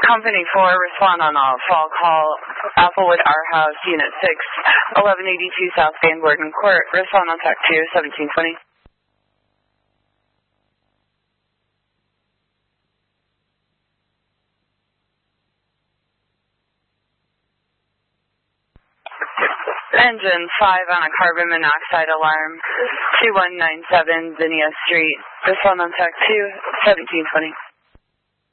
Company 4, respond on a fall call, Applewood R House, Unit 6, 1182 South Van Gordon Court. Respond on TAC 2, 1720. Engine 5 on a carbon monoxide alarm, 2197 Zinnia Street. Respond on TAC 2, 1720.